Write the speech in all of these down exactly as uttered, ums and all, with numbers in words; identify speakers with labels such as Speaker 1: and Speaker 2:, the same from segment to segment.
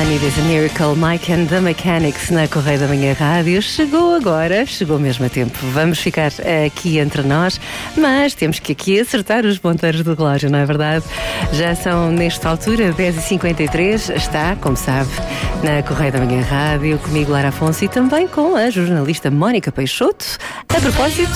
Speaker 1: Money is a Miracle, Mike and the Mechanics na Correia da Manhã Rádio. Chegou agora, chegou mesmo a tempo. Vamos ficar aqui entre nós, mas temos que aqui acertar os ponteiros do relógio, não é verdade? Já são, nesta altura, dez e cinquenta e três. Está, como sabe, na Correia da Manhã Rádio, comigo, Lara Afonso, e também com a jornalista Mónica Peixoto. A propósito,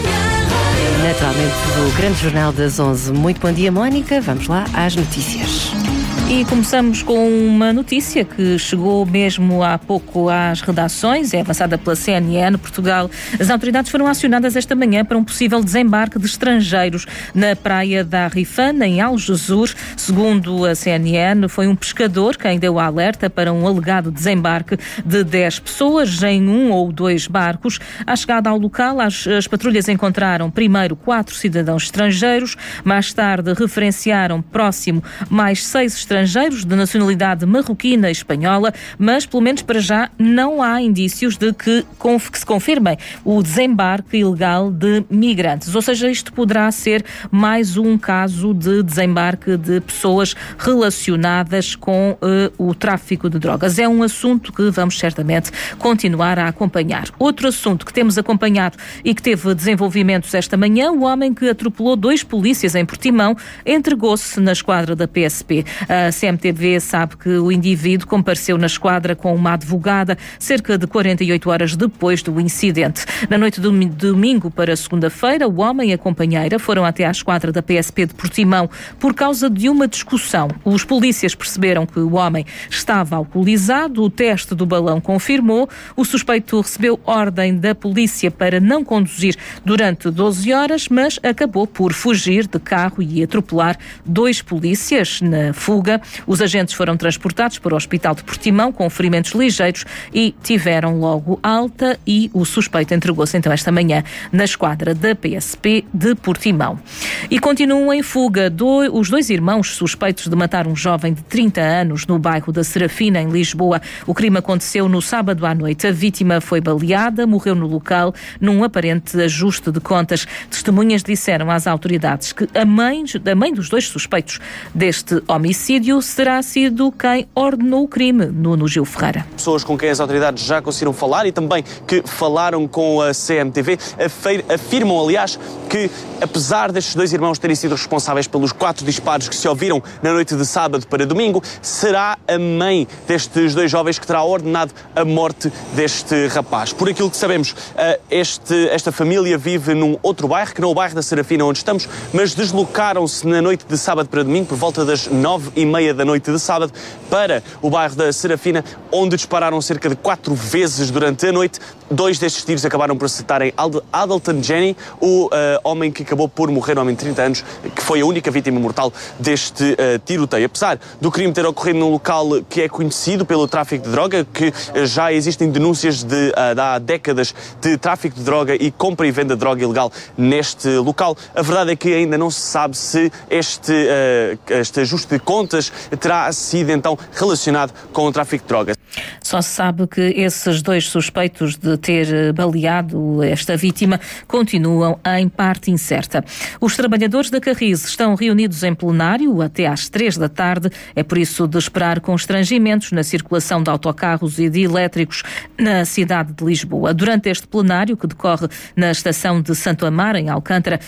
Speaker 1: naturalmente, do Grande Jornal das onze. Muito bom dia, Mónica. Vamos lá às notícias.
Speaker 2: E começamos com uma notícia que chegou mesmo há pouco às redações, é avançada pela C N N Portugal. As autoridades foram acionadas esta manhã para um possível desembarque de estrangeiros na praia da Rifana, em Algesur. Segundo a C N N, foi um pescador quem deu a alerta para um alegado desembarque de dez pessoas em um ou dois barcos. À chegada ao local, as, as patrulhas encontraram primeiro quatro cidadãos estrangeiros, mais tarde referenciaram próximo mais seis estrangeiros estrangeiros de nacionalidade marroquina e espanhola, mas pelo menos para já não há indícios de que, que se confirmem o desembarque ilegal de migrantes. Ou seja, isto poderá ser mais um caso de desembarque de pessoas relacionadas com uh, o tráfico de drogas. É um assunto que vamos certamente continuar a acompanhar. Outro assunto que temos acompanhado e que teve desenvolvimentos esta manhã, o homem que atropelou dois polícias em Portimão entregou-se na esquadra da P S P. A C M T V sabe que o indivíduo compareceu na esquadra com uma advogada cerca de quarenta e oito horas depois do incidente. Na noite do domingo para segunda-feira, o homem e a companheira foram até à esquadra da P S P de Portimão por causa de uma discussão. Os polícias perceberam que o homem estava alcoolizado, o teste do balão confirmou, o suspeito recebeu ordem da polícia para não conduzir durante doze horas, mas acabou por fugir de carro e atropelar dois polícias na fuga. Os agentes foram transportados para o Hospital de Portimão com ferimentos ligeiros e tiveram logo alta, e o suspeito entregou-se então esta manhã na esquadra da P S P de Portimão. E continuam em fuga do, os dois irmãos suspeitos de matar um jovem de trinta anos no bairro da Serafina, em Lisboa. O crime aconteceu no sábado à noite. A vítima foi baleada, morreu no local num aparente ajuste de contas. Testemunhas disseram às autoridades que a mãe, a mãe dos dois suspeitos deste homicídio será sido quem ordenou o crime, Nuno Gil Ferreira.
Speaker 3: Pessoas com quem as autoridades já conseguiram falar e também que falaram com a C M T V afirmam, aliás, que apesar destes dois irmãos terem sido responsáveis pelos quatro disparos que se ouviram na noite de sábado para domingo, será a mãe destes dois jovens que terá ordenado a morte deste rapaz. Por aquilo que sabemos, este, esta família vive num outro bairro, que não é o bairro da Serafina onde estamos, mas deslocaram-se na noite de sábado para domingo, por volta das nove e meia da noite de sábado, para o bairro da Serafina, onde dispararam cerca de quatro vezes durante a noite. Dois destes tiros acabaram por acertarem Adalton Jenny, o uh, homem que acabou por morrer, um homem de trinta anos, que foi a única vítima mortal deste uh, tiroteio. Apesar do crime ter ocorrido num local que é conhecido pelo tráfico de droga, que uh, já existem denúncias de, uh, de há décadas de tráfico de droga e compra e venda de droga ilegal neste local, a verdade é que ainda não se sabe se este, uh, este ajuste de contas terá sido então relacionado com o tráfico de drogas.
Speaker 2: Só se sabe que esses dois suspeitos de ter baleado esta vítima continuam em parte incerta. Os trabalhadores da Carris estão reunidos em plenário até às três da tarde. É por isso de esperar constrangimentos na circulação de autocarros e de elétricos na cidade de Lisboa. Durante este plenário, que decorre na estação de Santo Amaro, em Alcântara,